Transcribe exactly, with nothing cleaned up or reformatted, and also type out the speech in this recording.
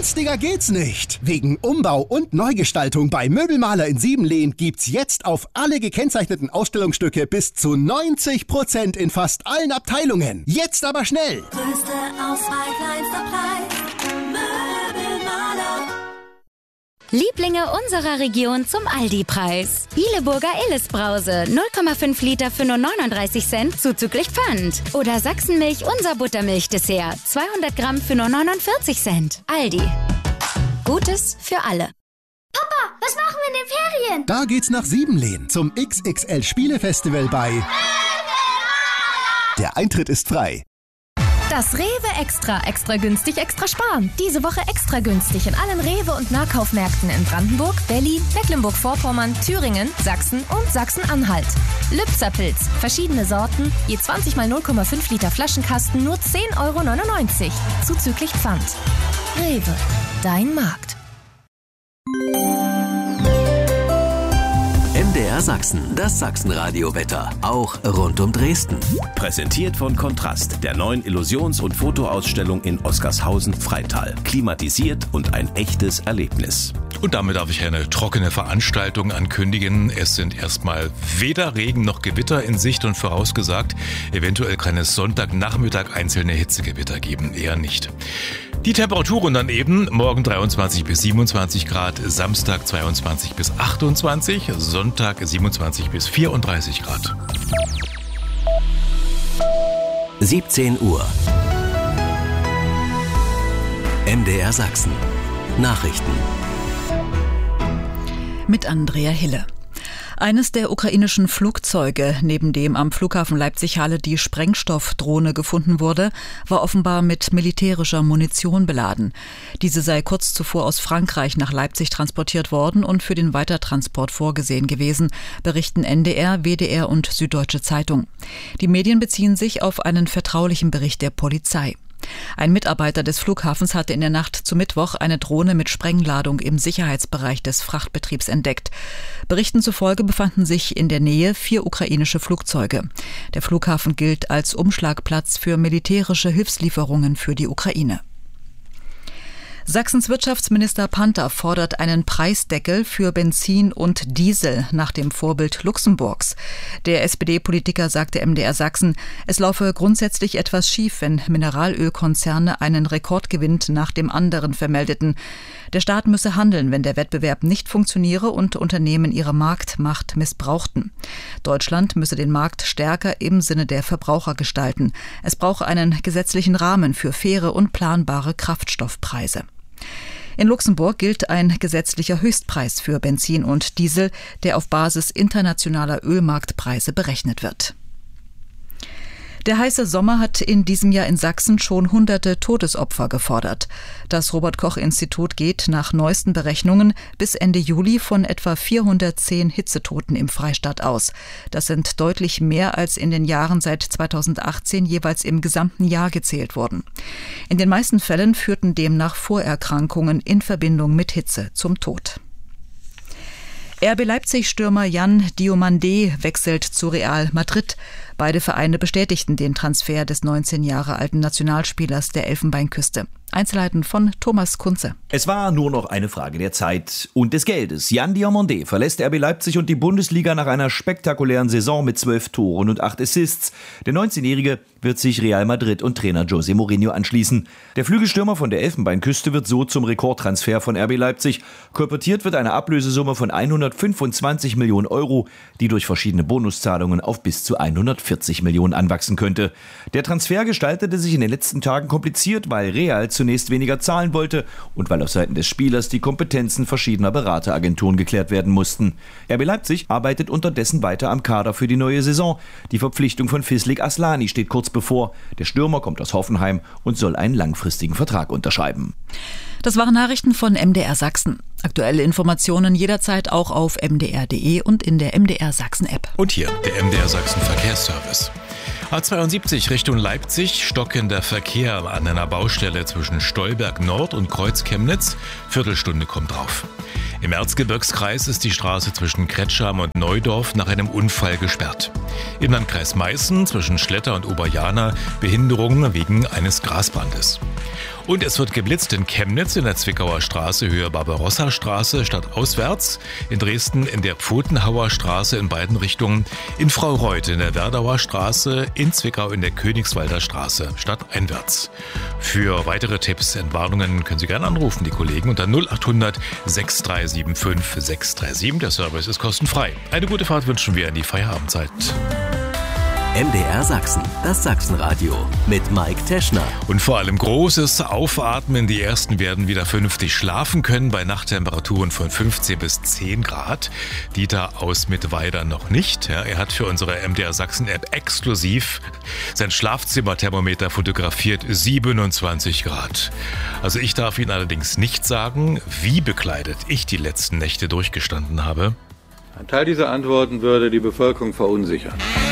Günstiger geht's nicht. Wegen Umbau und Neugestaltung bei Möbelmaler in Siebenlehn gibt's jetzt auf alle gekennzeichneten Ausstellungsstücke bis zu neunzig Prozent in fast allen Abteilungen. Jetzt aber schnell! Größte Auswahl, kleinster Preis. Möbelmaler. Lieblinge unserer Region zum Aldi-Preis. Bieleburger Illes-Brause, null Komma fünf Liter für nur neununddreißig Cent zuzüglich Pfand. Oder Sachsenmilch, unser Buttermilch-Dessert, zweihundert Gramm für nur neunundvierzig Cent. Aldi. Gutes für alle. Papa, was machen wir in den Ferien? Da geht's nach Siebenlehn zum X X L-Spielefestival bei... Der Eintritt ist frei. Das Rewe Extra, extra günstig, extra sparen. Diese Woche extra günstig in allen Rewe- und Nahkaufmärkten in Brandenburg, Berlin, Mecklenburg-Vorpommern, Thüringen, Sachsen und Sachsen-Anhalt. Lübzer-Pilz, verschiedene Sorten, je zwanzig mal null Komma fünf Liter Flaschenkasten, nur zehn Euro neunundneunzig. Zuzüglich Pfand. Rewe, dein Markt. M D R Sachsen, das Sachsenradio-Wetter, auch rund um Dresden. Präsentiert von Kontrast, der neuen Illusions- und Fotoausstellung in Oskarshausen-Freital. Klimatisiert und ein echtes Erlebnis. Und damit darf ich eine trockene Veranstaltung ankündigen. Es sind erstmal weder Regen noch Gewitter in Sicht und vorausgesagt. Eventuell kann es Sonntagnachmittag einzelne Hitzegewitter geben, eher nicht. Die Temperaturen dann eben, morgen dreiundzwanzig bis siebenundzwanzig Grad, Samstag zweiundzwanzig bis achtundzwanzig, Sonntag siebenundzwanzig bis vierunddreißig Grad. siebzehn Uhr. M D R Sachsen. Nachrichten. Mit Andrea Hille. Eines der ukrainischen Flugzeuge, neben dem am Flughafen Leipzig-Halle die Sprengstoffdrohne gefunden wurde, war offenbar mit militärischer Munition beladen. Diese sei kurz zuvor aus Frankreich nach Leipzig transportiert worden und für den Weitertransport vorgesehen gewesen, berichten N D R, W D R und Süddeutsche Zeitung. Die Medien beziehen sich auf einen vertraulichen Bericht der Polizei. Ein Mitarbeiter des Flughafens hatte in der Nacht zu Mittwoch eine Drohne mit Sprengladung im Sicherheitsbereich des Frachtbetriebs entdeckt. Berichten zufolge befanden sich in der Nähe vier ukrainische Flugzeuge. Der Flughafen gilt als Umschlagplatz für militärische Hilfslieferungen für die Ukraine. Sachsens Wirtschaftsminister Panther fordert einen Preisdeckel für Benzin und Diesel nach dem Vorbild Luxemburgs. Der S P D-Politiker sagte M D R Sachsen, es laufe grundsätzlich etwas schief, wenn Mineralölkonzerne einen Rekordgewinn nach dem anderen vermeldeten. Der Staat müsse handeln, wenn der Wettbewerb nicht funktioniere und Unternehmen ihre Marktmacht missbrauchten. Deutschland müsse den Markt stärker im Sinne der Verbraucher gestalten. Es brauche einen gesetzlichen Rahmen für faire und planbare Kraftstoffpreise. In Luxemburg gilt ein gesetzlicher Höchstpreis für Benzin und Diesel, der auf Basis internationaler Ölmarktpreise berechnet wird. Der heiße Sommer hat in diesem Jahr in Sachsen schon hunderte Todesopfer gefordert. Das Robert-Koch-Institut geht nach neuesten Berechnungen bis Ende Juli von etwa vierhundertzehn Hitzetoten im Freistaat aus. Das sind deutlich mehr als in den Jahren seit zweitausendachtzehn jeweils im gesamten Jahr gezählt wurden. In den meisten Fällen führten demnach Vorerkrankungen in Verbindung mit Hitze zum Tod. R B Leipzig-Stürmer Jan Diomandé wechselt zu Real Madrid. Beide Vereine bestätigten den Transfer des neunzehn Jahre alten Nationalspielers der Elfenbeinküste. Einzelheiten von Thomas Kunze. Es war nur noch eine Frage der Zeit und des Geldes. Jan Diomandé verlässt R B Leipzig und die Bundesliga nach einer spektakulären Saison mit zwölf Toren und acht Assists. Der neunzehnjährige wird sich Real Madrid und Trainer José Mourinho anschließen. Der Flügelstürmer von der Elfenbeinküste wird so zum Rekordtransfer von R B Leipzig. Kolportiert wird eine Ablösesumme von hundertfünfundzwanzig Millionen Euro, die durch verschiedene Bonuszahlungen auf bis zu hundertvierzig Millionen anwachsen könnte. Der Transfer gestaltete sich in den letzten Tagen kompliziert, weil Real zunächst weniger zahlen wollte und weil auf Seiten des Spielers die Kompetenzen verschiedener Berateragenturen geklärt werden mussten. R B Leipzig arbeitet unterdessen weiter am Kader für die neue Saison. Die Verpflichtung von Fislik Aslani steht kurz bevor. Der Stürmer kommt aus Hoffenheim und soll einen langfristigen Vertrag unterschreiben. Das waren Nachrichten von M D R Sachsen. Aktuelle Informationen jederzeit auch auf m d r punkt d e und in der M D R Sachsen App. Und hier der M D R Sachsen Verkehrsservice. A zweiundsiebzig Richtung Leipzig, stockender Verkehr an einer Baustelle zwischen Stolberg Nord und Kreuz Chemnitz. Viertelstunde kommt drauf. Im Erzgebirgskreis ist die Straße zwischen Kretscham und Neudorf nach einem Unfall gesperrt. Im Landkreis Meißen zwischen Schletter und Oberjana Behinderungen wegen eines Grasbrandes. Und es wird geblitzt in Chemnitz in der Zwickauer Straße, Höhe Barbarossa-Straße, stadtauswärts. In Dresden in der Pfotenhauer Straße in beiden Richtungen. In Fraureuth in der Werdauer Straße. In Zwickau in der Königswalder Straße, stadteinwärts. Für weitere Tipps, Entwarnungen können Sie gerne anrufen, die Kollegen, unter null acht hundert sechs drei sieben fünf sechs drei sieben. Der Service ist kostenfrei. Eine gute Fahrt wünschen wir in die Feierabendzeit. M D R Sachsen, das Sachsenradio mit Mike Teschner. Und vor allem großes Aufatmen. Die Ersten werden wieder vernünftig schlafen können bei Nachttemperaturen von fünfzehn bis zehn Grad. Dieter aus Mittweida noch nicht. Ja, er hat für unsere M D R Sachsen App exklusiv sein Schlafzimmerthermometer fotografiert, siebenundzwanzig Grad. Also ich darf Ihnen allerdings nicht sagen, wie bekleidet ich die letzten Nächte durchgestanden habe. Ein Teil dieser Antworten würde die Bevölkerung verunsichern.